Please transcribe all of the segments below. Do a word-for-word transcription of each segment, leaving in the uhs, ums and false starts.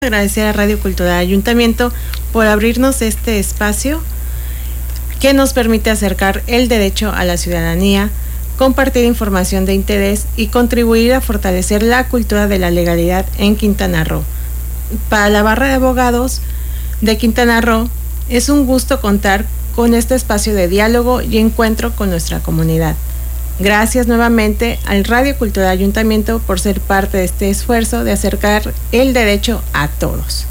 Agradecer a Radio Cultural Ayuntamiento por abrirnos este espacio que nos permite acercar el derecho a la ciudadanía, compartir información de interés y contribuir a fortalecer la cultura de la legalidad en Quintana Roo. Para la Barra de Abogados de Quintana Roo es un gusto contar con este espacio de diálogo y encuentro con nuestra comunidad. Gracias nuevamente al Radio Cultural Ayuntamiento por ser parte de este esfuerzo de acercar el derecho a todos.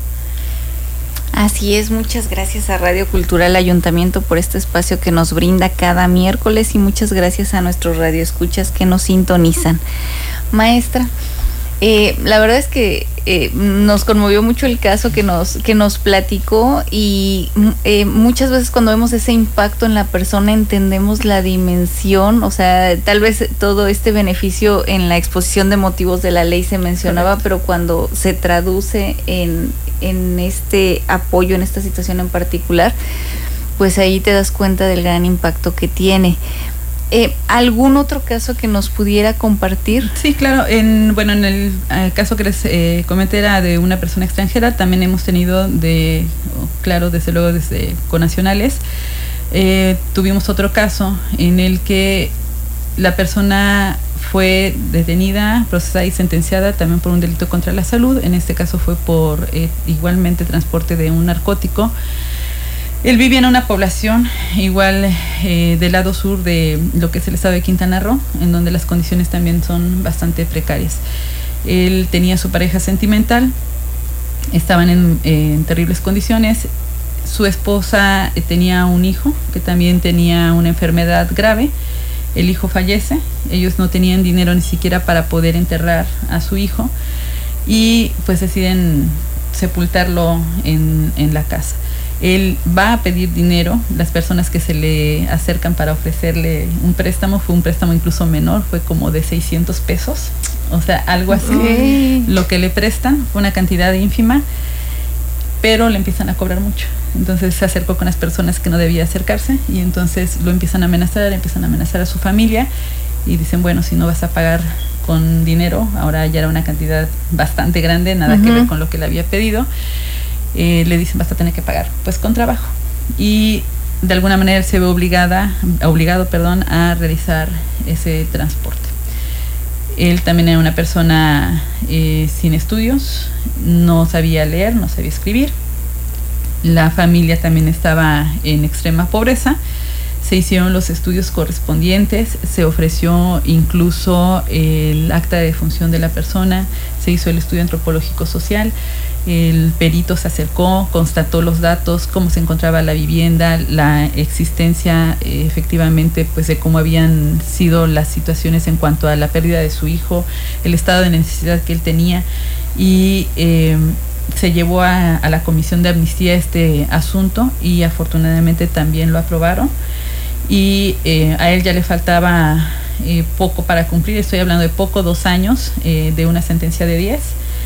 Así es, muchas gracias a Radio Cultural Ayuntamiento por este espacio que nos brinda cada miércoles y muchas gracias a nuestros radioescuchas que nos sintonizan. Maestra, eh, la verdad es que eh, nos conmovió mucho el caso que nos, que nos platicó y eh, muchas veces cuando vemos ese impacto en la persona entendemos la dimensión, o sea, tal vez todo este beneficio en la exposición de motivos de la ley se mencionaba, correcto, pero cuando se traduce en, en este apoyo, en esta situación en particular, pues ahí te das cuenta del gran impacto que tiene. Eh, ¿Algún otro caso que nos pudiera compartir? Sí, claro. En, bueno, en el, el caso que les eh, comenté era de una persona extranjera. También hemos tenido de, claro, desde luego desde conacionales. Eh, tuvimos otro caso en el que la persona fue detenida, procesada y sentenciada también por un delito contra la salud. En este caso fue por eh, igualmente transporte de un narcótico. Él vivía en una población igual eh, del lado sur de lo que es el estado de Quintana Roo, en donde las condiciones también son bastante precarias. Él tenía su pareja sentimental, estaban en, eh, en terribles condiciones. Su esposa eh, tenía un hijo que también tenía una enfermedad grave. El hijo fallece, ellos no tenían dinero ni siquiera para poder enterrar a su hijo y pues deciden sepultarlo en, en la casa. Él va a pedir dinero, las personas que se le acercan para ofrecerle un préstamo, fue un préstamo incluso menor, fue como de seiscientos pesos, o sea, algo así. Okay. Lo que le prestan fue una cantidad ínfima, pero le empiezan a cobrar mucho. Entonces se acercó con las personas que no debía acercarse y entonces lo empiezan a amenazar, le empiezan a amenazar a su familia y dicen, bueno, si no vas a pagar con dinero, ahora ya era una cantidad bastante grande, nada uh-huh. que ver con lo que le había pedido. Eh, le dicen vas a tener que pagar pues con trabajo y de alguna manera él se ve obligada obligado perdón a realizar ese transporte. Él también era una persona eh, sin estudios, no sabía leer, no sabía escribir, la familia también estaba en extrema pobreza. Se hicieron los estudios correspondientes, se ofreció incluso el acta de defunción de la persona, se hizo el estudio antropológico social. El perito se acercó, constató los datos, cómo se encontraba la vivienda, la existencia eh, efectivamente pues de cómo habían sido las situaciones en cuanto a la pérdida de su hijo, el estado de necesidad que él tenía y eh, se llevó a, a la Comisión de Amnistía este asunto y afortunadamente también lo aprobaron y eh, a él ya le faltaba eh, poco para cumplir, estoy hablando de poco, dos años eh, de una sentencia de diez.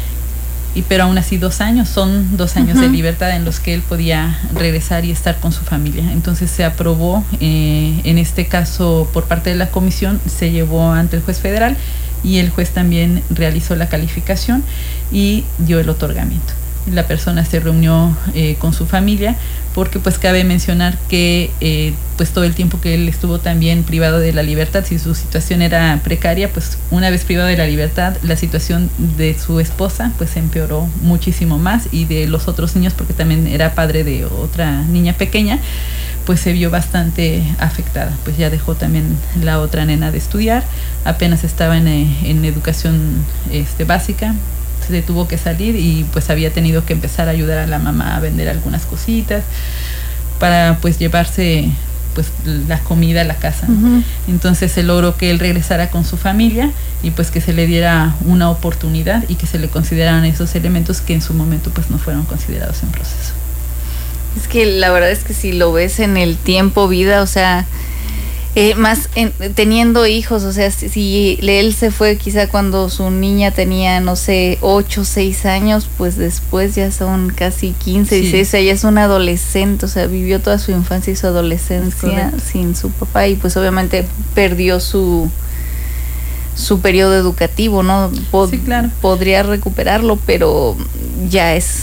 Y, pero aún así dos años, son dos años uh-huh. de libertad en los que él podía regresar y estar con su familia. Entonces se aprobó, eh, en este caso por parte de la comisión, se llevó ante el juez federal y el juez también realizó la calificación y dio el otorgamiento. La persona se reunió eh, con su familia porque pues cabe mencionar que eh, pues todo el tiempo que él estuvo también privado de la libertad, si su situación era precaria, pues una vez privado de la libertad, la situación de su esposa pues empeoró muchísimo más y de los otros niños, porque también era padre de otra niña pequeña, pues se vio bastante afectada, pues ya dejó también la otra nena de estudiar, apenas estaba en, en educación este, básica, se tuvo que salir y pues había tenido que empezar a ayudar a la mamá a vender algunas cositas para pues llevarse pues la comida a la casa. Uh-huh. Entonces se logró que él regresara con su familia y pues que se le diera una oportunidad y que se le consideraran esos elementos que en su momento pues no fueron considerados en proceso. Es que la verdad es que si lo ves en el tiempo vida, o sea, Eh, más en, teniendo hijos, o sea, si, si él se fue quizá cuando su niña tenía, no sé, ocho, seis años, pues después ya son casi quince, dieciséis, sí. O sea, ya es un adolescente, o sea, vivió toda su infancia y su adolescencia sin su papá y pues obviamente perdió su su periodo educativo, ¿no? Pod- sí, claro. Podría recuperarlo, pero ya es